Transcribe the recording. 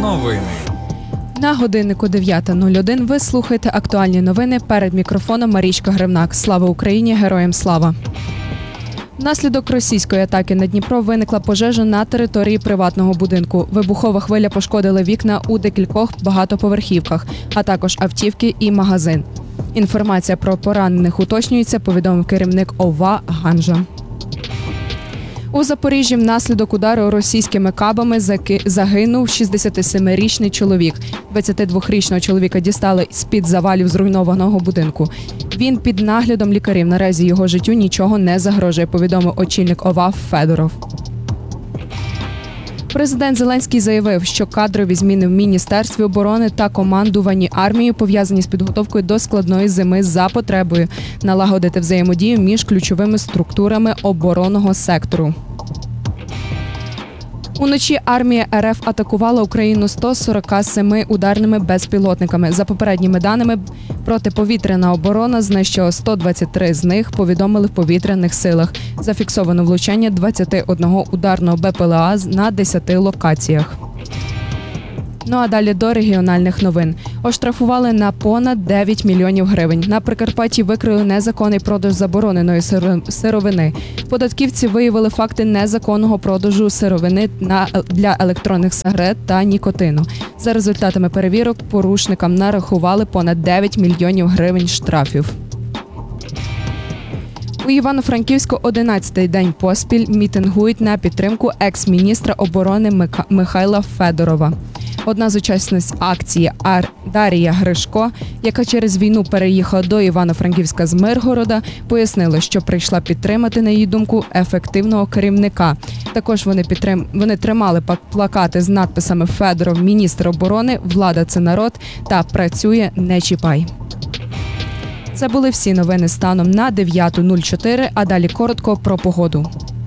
Новини. На годиннику 9:01 ви слухаєте актуальні новини. Перед мікрофоном Марічка Гривнак. Слава Україні! Героям слава! Внаслідок російської атаки на Дніпро виникла пожежа на території приватного будинку. Вибухова хвиля пошкодила вікна у декількох багатоповерхівках, а також автівки і магазин. Інформація про поранених уточнюється, повідомив керівник ОВА Ганжа. У Запоріжжі внаслідок удару російськими кабами загинув 67-річний чоловік. 22-річного чоловіка дістали з-під завалів зруйнованого будинку. Він під наглядом лікарів. Наразі його життю нічого не загрожує, повідомив очільник ОВА Федоров. Президент Зеленський заявив, що кадрові зміни в Міністерстві оборони та командуванні армією пов'язані з підготовкою до складної зими за потребою налагодити взаємодію між ключовими структурами оборонного сектору. Уночі армія РФ атакувала Україну 147 ударними безпілотниками. За попередніми даними, протиповітряна оборона знищила 123 з них, повідомили в повітряних силах. Зафіксовано влучання 21 ударного БПЛА на 10 локаціях. Ну а далі до регіональних новин. Оштрафували на понад 9 мільйонів гривень. На Прикарпатті викрили незаконний продаж забороненої сировини. Податківці виявили факти незаконного продажу сировини для електронних сигарет та нікотину. За результатами перевірок порушникам нарахували понад 9 мільйонів гривень штрафів. У Івано-Франківську 11-й день поспіль мітингують на підтримку екс-міністра оборони Михайла Федорова. Одна з учасниць акції Дар'я Гришко, яка через війну переїхала до Івано-Франківська з Миргорода, пояснила, що прийшла підтримати, на її думку, ефективного керівника. Також вони тримали плакати з надписами «Федоров – міністр оборони», «Влада – це народ» та «Працює, не чіпай». Це були всі новини станом на 9:04, а далі коротко про погоду.